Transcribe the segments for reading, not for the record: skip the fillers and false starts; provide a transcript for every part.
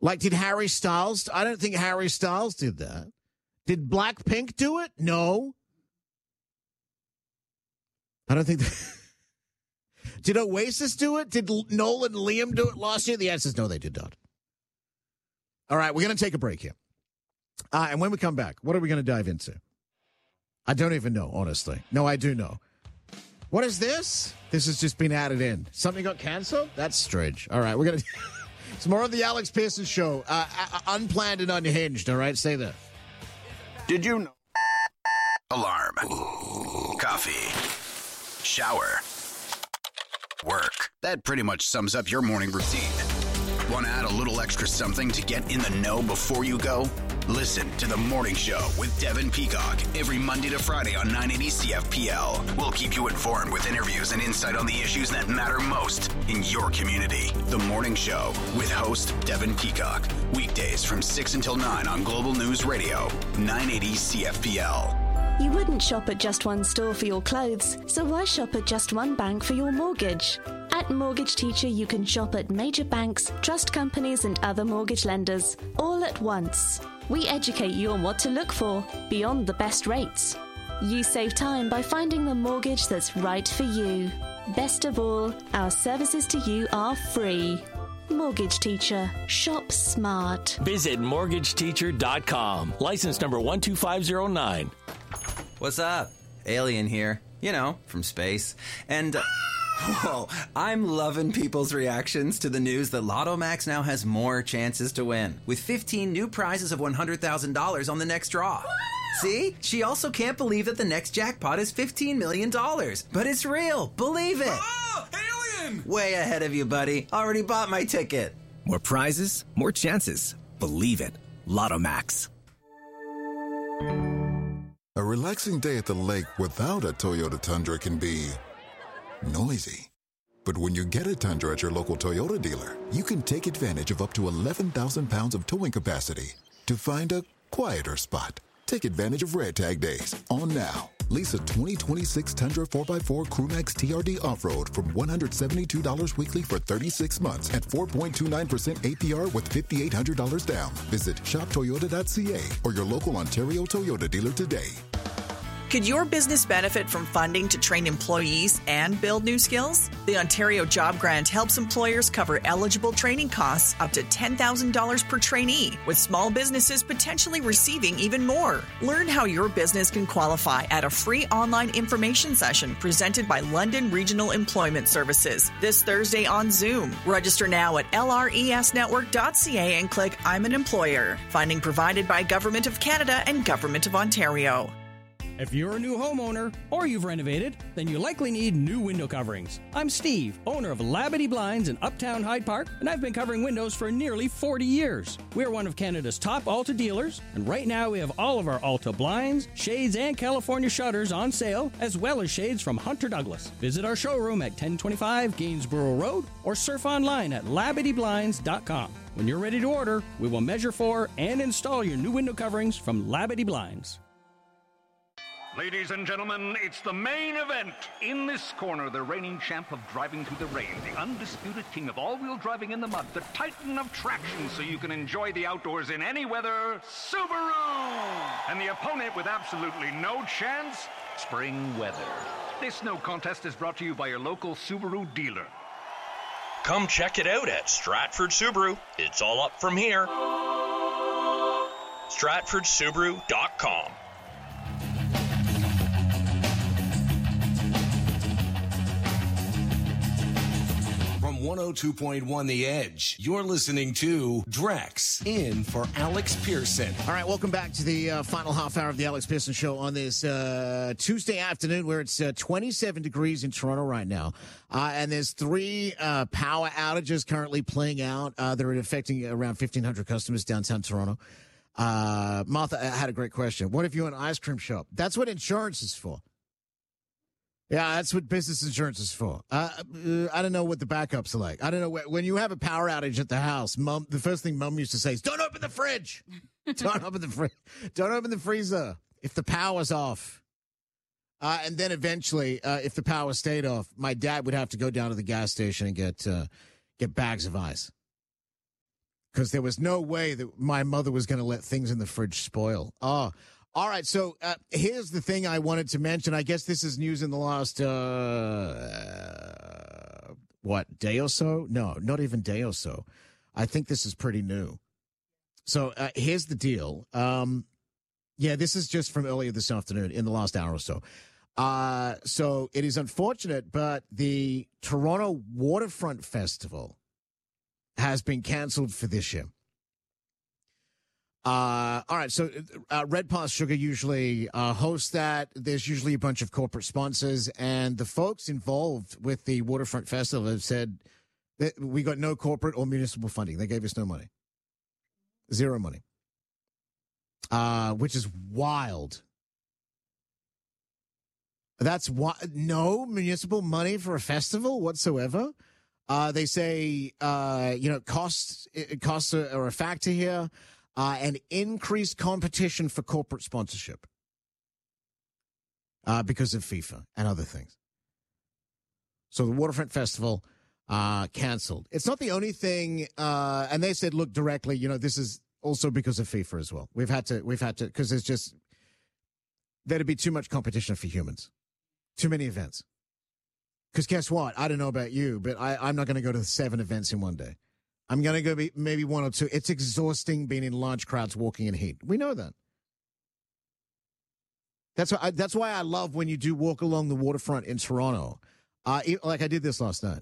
Like, did Harry Styles? I don't think Harry Styles did that. Did Blackpink do it? No. I don't think that. Did Oasis do it? Did Noel and Liam do it last year? The answer is no, they did not. All right, we're going to take a break here. And when we come back, what are we going to dive into? I don't even know, honestly. No, I do know. What is this? This has just been added in. Something got canceled? That's strange. All right, we're going to... It's more of the Alex Pearson Show. Unplanned and unhinged, all right? Say that. Did you know? Alarm. Coffee. Shower. Work. That pretty much sums up your morning routine. Want to add a little extra something to get in the know before you go? Listen to The Morning Show with Devin Peacock every Monday to Friday on 980 CFPL. We'll keep you informed with interviews and insight on the issues that matter most in your community. The Morning Show with host Devin Peacock. Weekdays from 6 until 9 on Global News Radio, 980 CFPL. You wouldn't shop at just one store for your clothes, so why shop at just one bank for your mortgage? At Mortgage Teacher, you can shop at major banks, trust companies, and other mortgage lenders, all at once. We educate you on what to look for, beyond the best rates. You save time by finding the mortgage that's right for you. Best of all, our services to you are free. Mortgage Teacher. Shop smart. Visit mortgageteacher.com. License number 12509. What's up? Alien here. You know, from space. And, whoa, I'm loving people's reactions to the news that Lotto Max now has more chances to win, with 15 new prizes of $100,000 on the next draw. See? She also can't believe that the next jackpot is $15 million. But it's real. Believe it. Oh, alien! Way ahead of you, buddy. Already bought my ticket. More prizes, more chances. Believe it. Lotto Max. A relaxing day at the lake without a Toyota Tundra can be noisy. But when you get a Tundra at your local Toyota dealer, you can take advantage of up to 11,000 pounds of towing capacity to find a quieter spot. Take advantage of Red Tag Days on now. Lease a 2026 Tundra 4x4 Crewmax TRD Off-Road from $172 weekly for 36 months at 4.29% APR with $5,800 down. Visit shoptoyota.ca or your local Ontario Toyota dealer today. Could your business benefit from funding to train employees and build new skills? The Ontario Job Grant helps employers cover eligible training costs up to $10,000 per trainee, with small businesses potentially receiving even more. Learn how your business can qualify at a free online information session presented by London Regional Employment Services this Thursday on Zoom. Register now at lresnetwork.ca and click I'm an Employer. Funding provided by Government of Canada and Government of Ontario. If you're a new homeowner or you've renovated, then you likely need new window coverings. I'm Steve, owner of Labadee Blinds in Uptown Hyde Park, and I've been covering windows for nearly 40 years. We're one of Canada's top Alta dealers, and right now we have all of our Alta blinds, shades, and California shutters on sale, as well as shades from Hunter Douglas. Visit our showroom at 1025 Gainsborough Road or surf online at LabadeeBlinds.com. When you're ready to order, we will measure for and install your new window coverings from Labadee Blinds. Ladies and gentlemen, it's the main event. In this corner, the reigning champ of driving through the rain, the undisputed king of all-wheel driving in the mud, the titan of traction so you can enjoy the outdoors in any weather, Subaru! And the opponent with absolutely no chance, spring weather. This no contest is brought to you by your local Subaru dealer. Come check it out at Stratford Subaru. It's all up from here. StratfordSubaru.com. From 102.1 The Edge, you're listening to Drex in for Alex Pearson. All right, welcome back to the final half hour of the Alex Pearson Show on this Tuesday afternoon, where it's 27 degrees in Toronto right now. And there's 3 power outages currently playing out. They're affecting around 1,500 customers downtown Toronto. Martha had a great question. What if you're an ice cream shop? That's what insurance is for. Yeah, that's what business insurance is for. I don't know what the backups are like. I don't know. When you have a power outage at the house, Mom, the first thing Mom used to say is, don't open the fridge. Don't open the fridge. Don't open the freezer if the power's off. And then eventually, if the power stayed off, my dad would have to go down to the gas station and get bags of ice. because there was no way that my mother was going to let things in the fridge spoil. Oh, all right. So here's the thing I wanted to mention. I guess this is news in the last, day or so? No, not even day or so. I think this is pretty new. So here's the deal. This is just from earlier this afternoon in the last hour or so. So it is unfortunate, but the Toronto Waterfront Festival has been canceled for this year. All right, so Red Pass Sugar usually hosts that. There's usually a bunch of corporate sponsors, and the folks involved with the Waterfront Festival have said that we got no corporate or municipal funding. They gave us no money. Zero money. Which is wild. That's no municipal money for a festival whatsoever. They say, costs are a factor here. And increased competition for corporate sponsorship because of FIFA and other things. So the Waterfront Festival canceled. It's not the only thing, and they said, look, directly, this is also because of FIFA as well. We've had to, because there'd be too much competition for humans. Too many events. Because guess what? I don't know about you, but I'm not going to go to 7 events in one day. I'm going to go maybe 1 or 2. It's exhausting being in large crowds walking in heat. We know that. That's why I love when you do walk along the waterfront in Toronto, like I did this last night.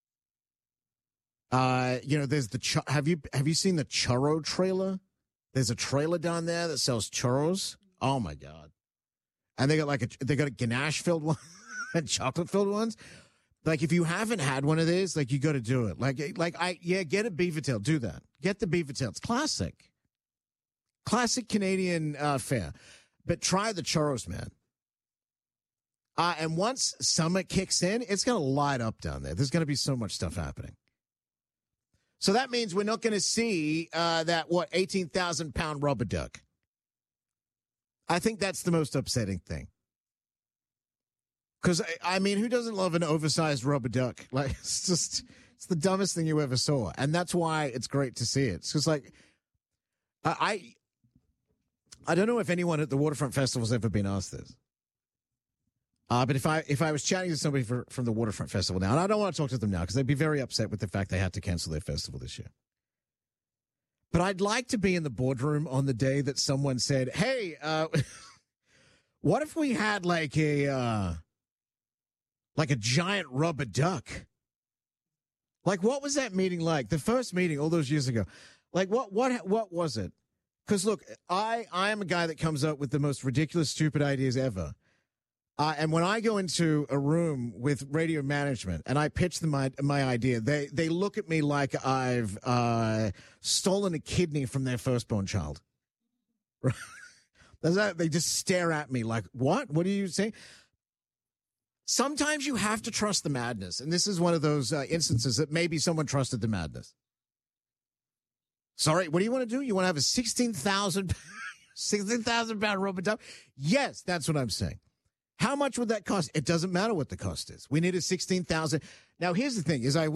There's the have you seen the churro trailer? There's a trailer down there that sells churros. Oh my God! And they got a ganache filled one and chocolate filled ones. Like, if you haven't had one of these, like, you got to do it. Get a Beavertail. Do that. Get the Beavertail. It's classic. Classic Canadian fare. But try the churros, man. And once summer kicks in, it's going to light up down there. There's going to be so much stuff happening. So that means we're not going to see 18,000-pound rubber duck. I think that's the most upsetting thing. Because, who doesn't love an oversized rubber duck? Like, it's the dumbest thing you ever saw. And that's why it's great to see it. It's just like, I don't know if anyone at the Waterfront Festival has ever been asked this. But if I was chatting to somebody from the Waterfront Festival now, and I don't want to talk to them now because they'd be very upset with the fact they had to cancel their festival this year. But I'd like to be in the boardroom on the day that someone said, hey, what if we had like a giant rubber duck? Like, what was that meeting like? The first meeting all those years ago. Like, what was it? Because, look, I am a guy that comes up with the most ridiculous, stupid ideas ever. And when I go into a room with radio management and I pitch them my idea, they look at me like I've stolen a kidney from their firstborn child. They just stare at me like, what? What are you saying? Sometimes you have to trust the madness. And this is one of those instances that maybe someone trusted the madness. Sorry, what do you want to do? You want to have a 16,000-pound rubber duck? Yes, that's what I'm saying. How much would that cost? It doesn't matter what the cost is. We need a 16,000. Now, here's the thing: is I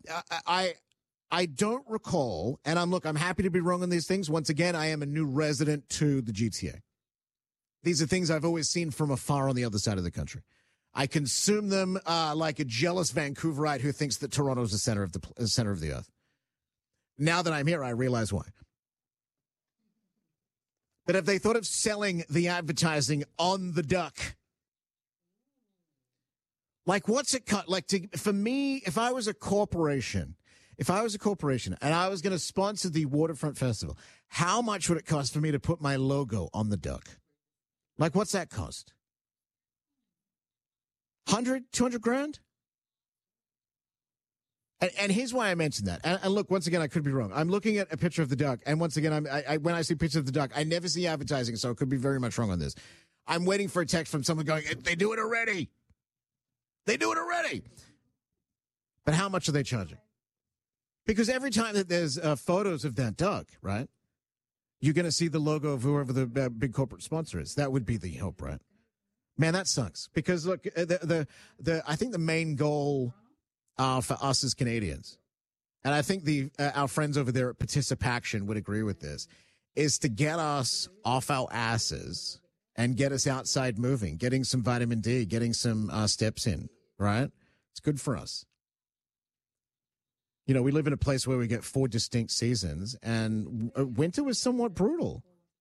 don't recall, and I'm happy to be wrong on these things. Once again, I am a new resident to the GTA. These are things I've always seen from afar on the other side of the country. I consume them like a jealous Vancouverite who thinks that Toronto's the center of the earth. Now that I'm here, I realize why. But if they thought of selling the advertising on the duck, like, what's it cut? Like, for me, if I was a corporation and I was going to sponsor the Waterfront Festival, how much would it cost for me to put my logo on the duck? Like, what's that cost? 100, 200 grand? And here's why I mentioned that. And look, once again, I could be wrong. I'm looking at a picture of the duck, and once again, when I see pictures of the duck, I never see advertising, so I could be very much wrong on this. I'm waiting for a text from someone going, they do it already. They do it already. But how much are they charging? Because every time that there's photos of that duck, right, you're going to see the logo of whoever the big corporate sponsor is. That would be the hope, right? Man, that sucks. Because, look, I think the main goal for us as Canadians, and I think our friends over there at Participaction would agree with this, is to get us off our asses and get us outside moving, getting some vitamin D, getting some steps in, right? It's good for us. We live in a place where we get 4 distinct seasons, and winter was somewhat brutal.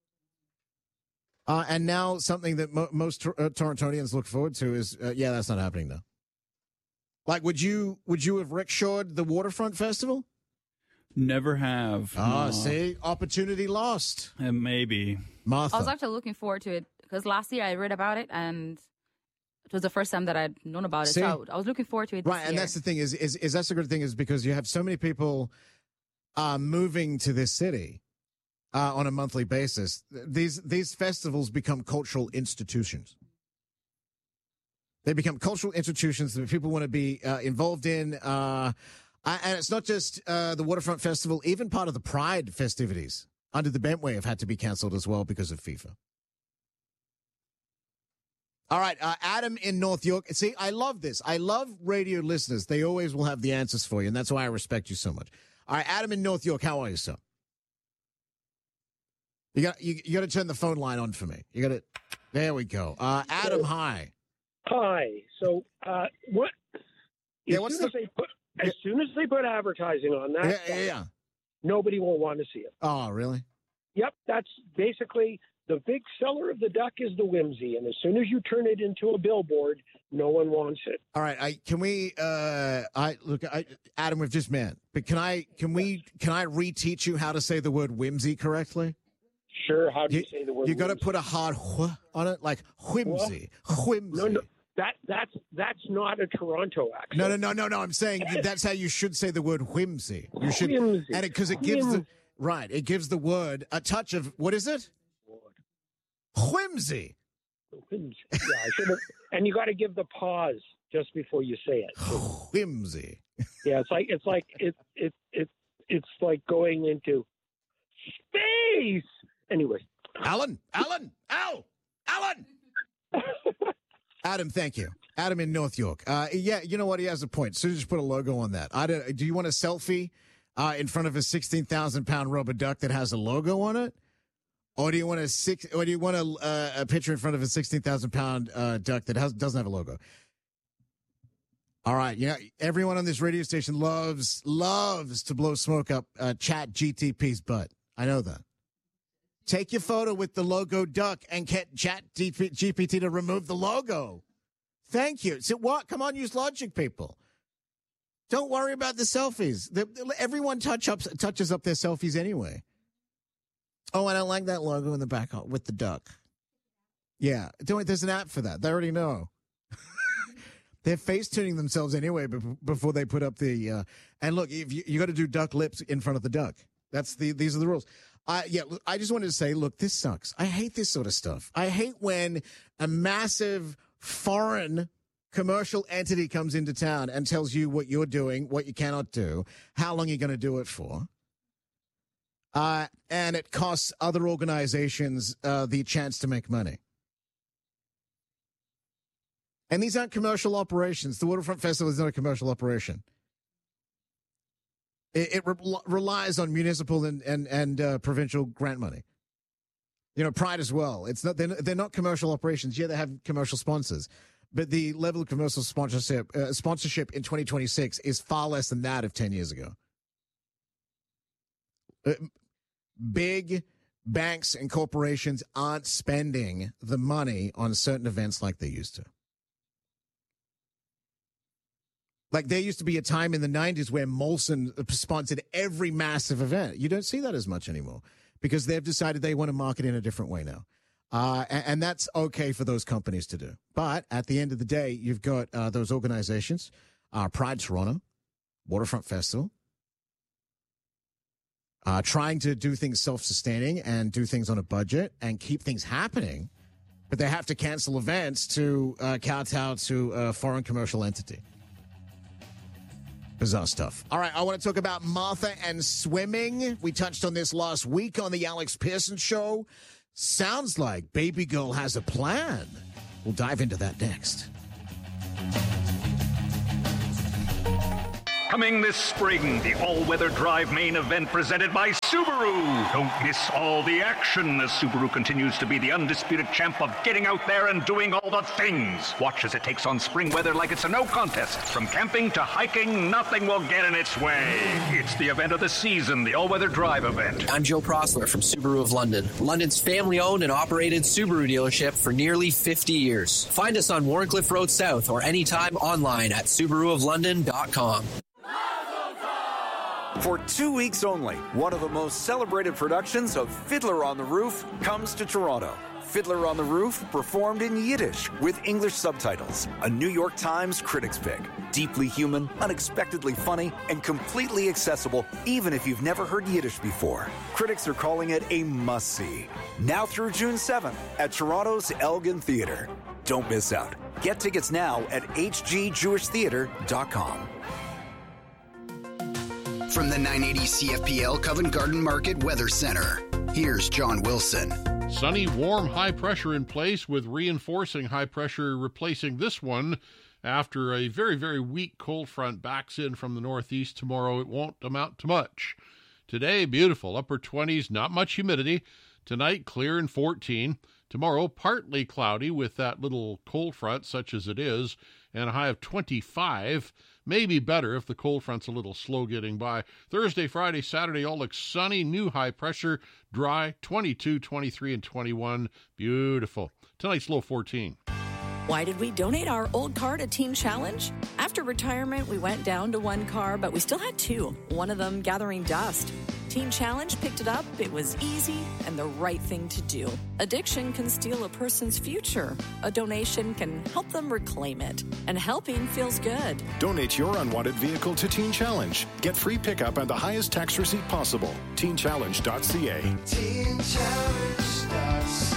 And now something that most Torontonians look forward to is, that's not happening now. Like, would you have rickshawed the Waterfront Festival? Never have. Oh, see? Opportunity lost. Maybe. Martha. I was actually looking forward to it because last year I read about it and it was the first time that I'd known about it. See? So I was looking forward to it Right, this and year. that's the thing is that's the good thing is because you have so many people moving to this city on a monthly basis. These festivals become cultural institutions. They become cultural institutions that people want to be involved in. And it's not just the Waterfront Festival, even part of the Pride festivities under the Bentway have had to be canceled as well because of FIFA. All right, Adam in North York. See, I love this. I love radio listeners. They always will have the answers for you, and that's why I respect you so much. All right, Adam in North York, how are you, sir? You got to turn the phone line on for me. You got to. There we go. Adam, hi. Hi. So, what? Yeah, As soon as they put advertising on that, nobody will want to see it. Oh, really? Yep. That's basically the big seller of the duck is the whimsy, and as soon as you turn it into a billboard, no one wants it. All right. Can we? Adam, we've just met, but can I reteach you how to say the word whimsy correctly? Sure. How do you say the word? You got to put a hard wh on it, like whimsy. Whimsy. No. That's not a Toronto accent. No. I'm saying that's how you should say the word whimsy. You should, whimsy. and because it gives it gives the word a touch of what is it? Whimsy. Whimsy. Yeah, I should have. And you got to give the pause just before you say it. Whimsy. Yeah, it's like going into space. Anyway, Alan. Adam, thank you. Adam in North York. You know what? He has a point. So just put a logo on that. Do you want a selfie in front of a 16,000-pound rubber duck that has a logo on it, or do you want a picture in front of a 16,000-pound duck that doesn't have a logo? All right. Yeah, everyone on this radio station loves to blow smoke up Chat GTP's butt. I know that. Take your photo with the logo duck and get Chat GPT to remove the logo. Thank you. So what? Come on, use logic, people. Don't worry about the selfies. Everyone touches up their selfies anyway. Oh, I don't like that logo in the back with the duck. Yeah, there's an app for that. They already know. They're face tuning themselves anyway before they put up the. And look, if you got to do duck lips in front of the duck. These are the rules. I just wanted to say, look, this sucks. I hate this sort of stuff. I hate when a massive foreign commercial entity comes into town and tells you what you're doing, what you cannot do, how long you're going to do it for. And it costs other organizations the chance to make money. And these aren't commercial operations. The Waterfront Festival is not a commercial operation. It relies on municipal and provincial grant money. Pride as well. It's not they're not commercial operations. Yeah, they have commercial sponsors, but the level of commercial sponsorship in 2026 is far less than that of 10 years ago. Big banks and corporations aren't spending the money on certain events like they used to. Like there used to be a time in the 90s where Molson sponsored every massive event. You don't see that as much anymore because they've decided they want to market in a different way now. And that's okay for those companies to do. But at the end of the day, you've got those organizations, Pride Toronto, Waterfront Festival, trying to do things self-sustaining and do things on a budget and keep things happening. But they have to cancel events to kowtow to a foreign commercial entity. Bizarre stuff. All right, I want to talk about Martha and swimming. We touched on this last week on the Alex Pearson Show. Sounds like Baby Girl has a plan. We'll dive into that next. Coming this spring, the all-weather drive main event presented by Subaru. Don't miss all the action as Subaru continues to be the undisputed champ of getting out there and doing all the things. Watch as it takes on spring weather like it's a no contest. From camping to hiking, nothing will get in its way. It's the event of the season, the all-weather drive event. I'm Joe Prosler from Subaru of London, London's family-owned and operated Subaru dealership for nearly 50 years. Find us on Warncliffe Road South or anytime online at SubaruofLondon.com. For 2 weeks only, one of the most celebrated productions of Fiddler on the Roof comes to Toronto. Fiddler on the Roof, performed in Yiddish with English subtitles. A New York Times critics pick. Deeply human, unexpectedly funny, and completely accessible even if you've never heard Yiddish before. Critics are calling it a must-see. Now through June 7th at Toronto's Elgin Theatre. Don't miss out. Get tickets now at hgjewishtheatre.com. From the 980 CFPL Covent Garden Market Weather Center, here's John Wilson. Sunny, warm, high pressure in place with reinforcing high pressure replacing this one. After a very, very weak cold front backs in from the northeast tomorrow, it won't amount to much. Today, beautiful, upper 20s, not much humidity. Tonight, clear and 14. Tomorrow, partly cloudy with that little cold front, such as it is, and a high of 25. Maybe better if the cold front's a little slow getting by. Thursday, Friday, Saturday, all looks sunny, new high pressure, dry, 22, 23, and 21. Beautiful. Tonight's low 14. Why did we donate our old car to Teen Challenge? After retirement, we went down to one car, but we still had two, one of them gathering dust. Teen Challenge picked it up. It was easy and the right thing to do. Addiction can steal a person's future. A donation can help them reclaim it. And helping feels good. Donate your unwanted vehicle to Teen Challenge. Get free pickup and the highest tax receipt possible. TeenChallenge.ca. TeenChallenge.ca.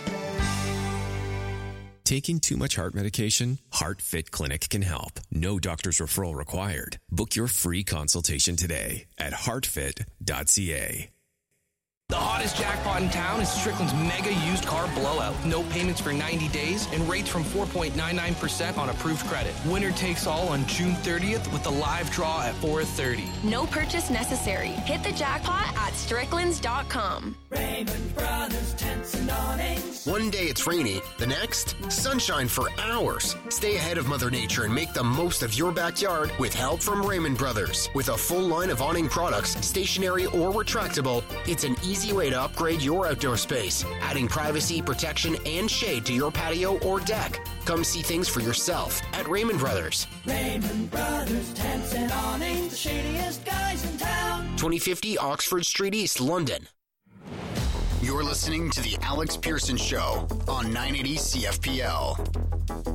Taking too much heart medication? HeartFit Clinic can help. No doctor's referral required. Book your free consultation today at heartfit.ca. The hottest jackpot in town is Strickland's mega used car blowout. No payments for 90 days and rates from 4.99% on approved credit. Winner takes all on June 30th with a live draw at 4:30. No purchase necessary. Hit the jackpot at Stricklands.com. Raymond Brothers Tents and Awnings. One day it's rainy, the next, sunshine for hours. Stay ahead of Mother Nature and make the most of your backyard with help from Raymond Brothers. With a full line of awning products, stationary or retractable, it's an easy way to upgrade your outdoor space, adding privacy, protection, and shade to your patio or deck. Come see things for yourself at Raymond Brothers. Raymond Brothers Tents and Awnings, the shadiest guys in town. 2050 Oxford Street East, London. You're listening to The Alex Pearson Show on 980 CFPL.